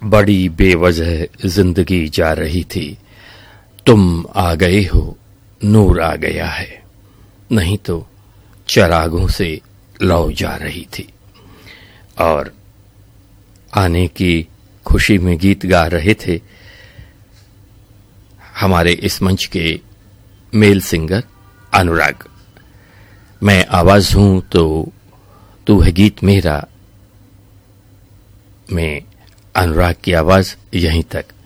बड़ी बेवजह जिंदगी जा रही थी, तुम आ गए हो, नूर आ गया है, नहीं तो चरागों से लौ जा रही थी। और आने की खुशी में गीत गा रहे थे हमारे इस मंच के मेल सिंगर अनुराग। मैं आवाज हूं तो तू है गीत मेरा, में अनुराग की आवाज यहीं तक।